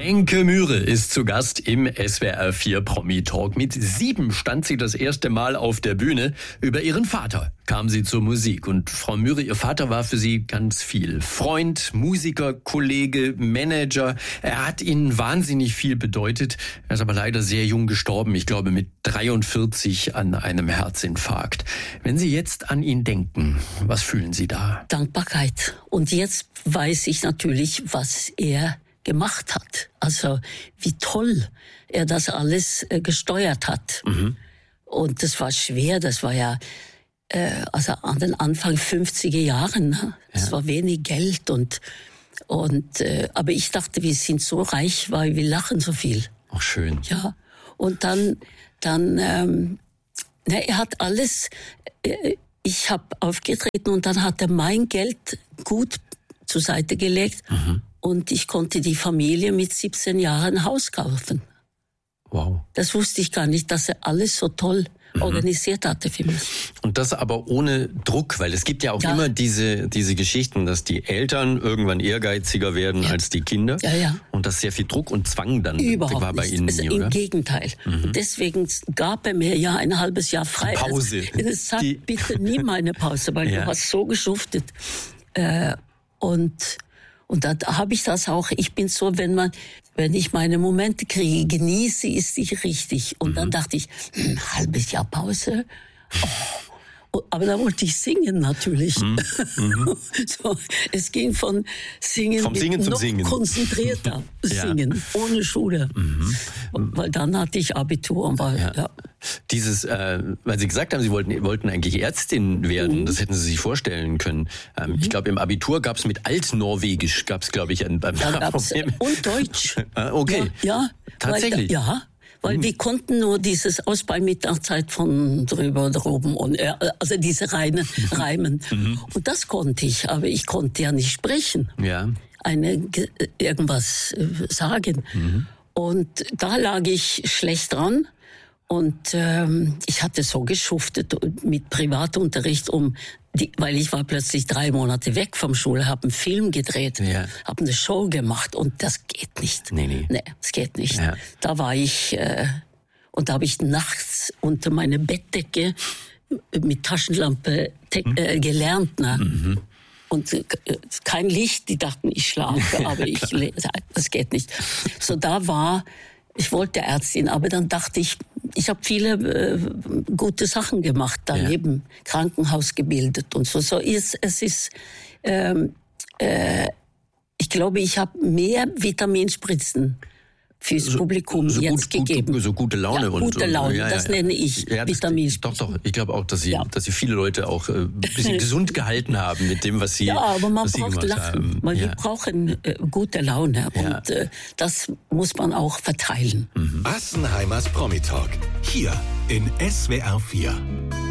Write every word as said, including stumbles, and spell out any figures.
Wenke Mühre ist zu Gast im S W R vier Promi Talk. Mit sieben stand sie das erste Mal auf der Bühne. Über ihren Vater kam sie zur Musik. Und Frau Mühre, ihr Vater war für sie ganz viel. Freund, Musiker, Kollege, Manager. Er hat ihnen wahnsinnig viel bedeutet. Er ist aber leider sehr jung gestorben. Ich glaube mit dreiundvierzig an einem Herzinfarkt. Wenn Sie jetzt an ihn denken, was fühlen Sie da? Dankbarkeit. Und jetzt weiß ich natürlich, was er gemacht hat. Also wie toll er das alles äh, gesteuert hat. Mhm. Und das war schwer, das war ja äh, also an den Anfang fünfziger Jahren. Ne? Es ja. war wenig Geld und und äh, aber ich dachte, wir sind so reich, weil wir lachen so viel. Ach schön. Ja. Und dann dann ähm, ne, er hat alles. Äh, ich habe aufgetreten und dann hat er mein Geld gut zur Seite gelegt. Mhm. Und ich konnte die Familie mit siebzehn Jahren ein Haus kaufen. Wow. Das wusste ich gar nicht, dass er alles so toll mhm. organisiert hatte für mich. Und das aber ohne Druck, weil es gibt ja auch ja. immer diese, diese Geschichten, dass die Eltern irgendwann ehrgeiziger werden ja. als die Kinder. Ja, ja. Und dass sehr viel Druck und Zwang dann Überhaupt war bei nicht. Ihnen Also nie, im oder? Gegenteil. Mhm. Deswegen gab er mir ja ein halbes Jahr frei. Pause. Also, sag die bitte nie meine Pause, weil ja. du hast so geschuftet. Äh, und Und da habe ich das auch. Ich bin so, wenn man, wenn ich meine Momente kriege, genieße ich sie richtig. Und mhm. dann dachte ich, ein halbes Jahr Pause. Oh. Aber da wollte ich singen natürlich. Mhm. Mhm. So, es ging von Singen, Vom Singen zum noch Singen. konzentrierter Singen, ja. ohne Schule. Mhm. Weil dann hatte ich Abitur und war, ja. ja. Dieses, äh, weil Sie gesagt haben, Sie wollten, wollten eigentlich Ärztin werden, mhm. das hätten Sie sich vorstellen können. Ähm, mhm. Ich glaube, im Abitur gab es mit Altnorwegisch, gab es, glaube ich, ein, ein da Problem. Und Deutsch. Okay. Ja, ja tatsächlich. Weil, ja. Weil mhm. wir konnten nur dieses Aus bei Mittagszeit von drüber, droben und äh, also diese Reine, Reimen. Mhm. Und das konnte ich, aber ich konnte ja nicht sprechen. Ja. Eine, irgendwas äh, sagen. Mhm. Und da lag ich schlecht dran. Und ähm, ich hatte so geschuftet mit Privatunterricht, um die, weil ich war plötzlich drei Monate weg vom Schule, habe einen Film gedreht, ja. habe eine Show gemacht und das geht nicht. Nee, nee. Nee, das geht nicht. Ja. Da war ich, äh, und da habe ich nachts unter meine Bettdecke mit Taschenlampe te- äh, gelernt. Ne? Mhm. Und äh, kein Licht, die dachten, ich schlafe, aber ich lese, das geht nicht. So da war, ich wollte Ärztin, aber dann dachte ich, ich habe viele äh, gute Sachen gemacht, daneben ja. Krankenhaus gebildet und so. So ist es ist, ähm, äh, ich glaube, ich habe mehr Vitaminspritzen fürs so, Publikum so jetzt gut, gegeben. Gut, so gute Laune. Ja, und gute Laune, ja, ja, das nenne ich ja, Vitaminspritzen. Doch, doch, ich glaube auch, dass Sie, ja. dass Sie viele Leute auch äh, ein bisschen gesund gehalten haben mit dem, was Sie Ja, aber man braucht Lachen, haben. weil ja. wir brauchen äh, gute Laune ja. und äh, das muss man auch verteilen. Mhm. Assenheimers Promi Talk, hier in S W R vier.